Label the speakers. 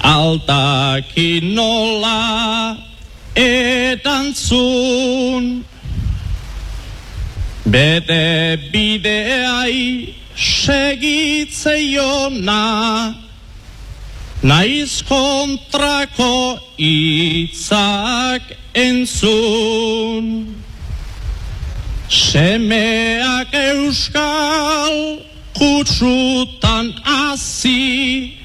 Speaker 1: aldakin nola erantzun. Bere bideai segitzeiona, naiz kontrako hitzak entzun. Semeak euskal kutsutan hasi,